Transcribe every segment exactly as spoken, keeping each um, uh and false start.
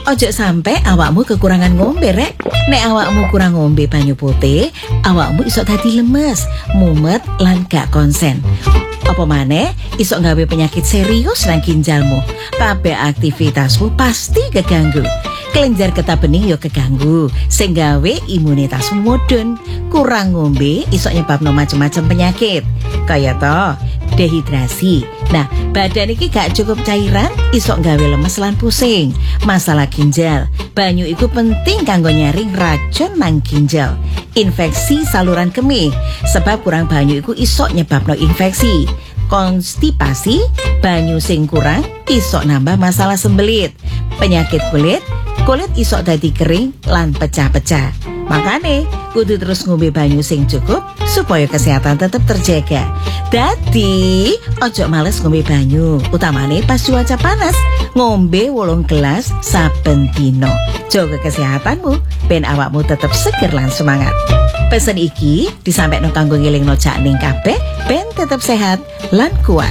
Ojo sampai awakmu kekurangan ngombe rek. Nek awakmu kurang ngombe banyu putih, awakmu iso dadi lemes, mumet lan gak konsen. Apa maneh iso nggawe penyakit serius nang ginjalmu. Kabeh aktivitasmu pasti keganggu. Kelenjar getah bening yo keganggu, sing gawe imunitasmu mudhun. Kurang ngombe iso nyebabno macem-macem penyakit. Kaya to dehidrasi. Nah, badan iki gak cukup cairan, iso gawe lemes lan pusing. Masalah ginjal, banyu iku penting kanggo nyaring racun nang ginjal. Infeksi saluran kemih, sebab kurang banyu iku iso nyebabno infeksi. Konstipasi, banyu sing kurang iso nambah masalah sembelit. Penyakit kulit, kulit iso dadi kering lan pecah-pecah. Makane kudu terus ngombe banyu sing cukup supaya kesehatan tetap terjaga. Dadi ojo males ngombe banyu, utamane pas cuaca panas. Ngombe wolung gelas saben dino. Jaga kesehatanmu ben awakmu tetap seger lan semangat. Pesen iki disampaikan kanggo ngelingno Cak Ning kabeh ben tetap sehat lan kuat.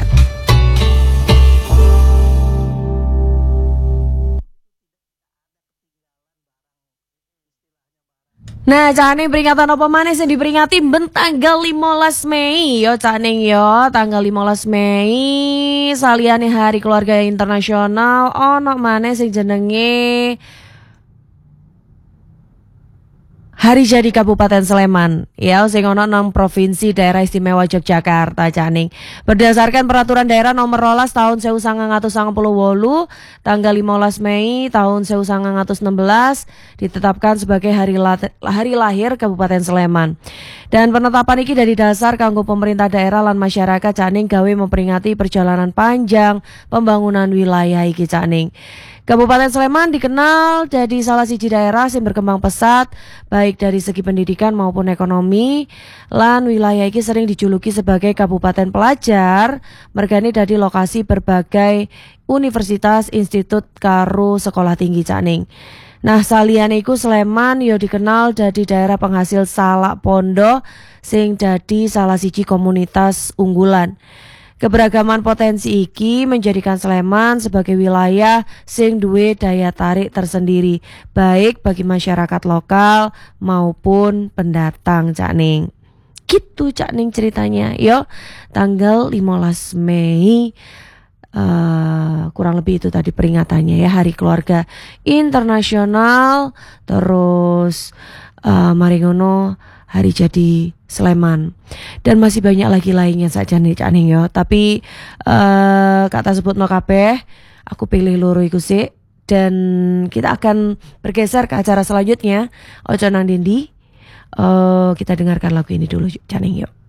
Nah, Cak Ning peringatan apa maneh sing diperingati ben tanggal limolas Mei yo Cak Ning yo, tanggal limolas Mei saliyane Hari Keluarga Internasional ono maneh sing jenenge Hari Jadi Kabupaten Sleman, ya, sing ono nang Provinsi Daerah Istimewa Yogyakarta, Cak Ning. Berdasarkan Peraturan Daerah Nomor rolas tahun seribu sembilan ratus sangang puluh wolu, tanggal limolas Mei tahun seribu sembilan ratus enam belas ditetapkan sebagai hari, la hari lahir Kabupaten Sleman. Dan penetapan iki dari dasar kanggo pemerintah daerah lan masyarakat, Cak Ning, gawe memperingati perjalanan panjang pembangunan wilayah iki, Cak Ning. Kabupaten Sleman dikenal jadi salah siji daerah yang berkembang pesat baik dari segi pendidikan maupun ekonomi. Lan wilayah ini sering dijuluki sebagai Kabupaten Pelajar, mergane dadi lokasi berbagai universitas, institut karo sekolah tinggi, Cak Ning. Nah, saliyane iku Sleman yo dikenal jadi daerah penghasil salak pondo sing dadi salah siji komunitas unggulan. Keberagaman potensi iki menjadikan Sleman sebagai wilayah sing duwe daya tarik tersendiri, baik bagi masyarakat lokal maupun pendatang, Cak Ning. Gitu Cak Ning ceritanya. Yo, tanggal limolas Mei uh, kurang lebih itu tadi peringatannya ya, Hari Keluarga Internasional. Terus uh, mari ngono Hari Jadi Sleman, dan masih banyak lagi lainnya saja nih Cak Ning yo. Tapi uh, kata sebut no kabeh, aku pilih loro iku sik, dan kita akan bergeser ke acara selanjutnya. Ojo nang dindi, uh, kita dengarkan lagu ini dulu Cak Ning yo.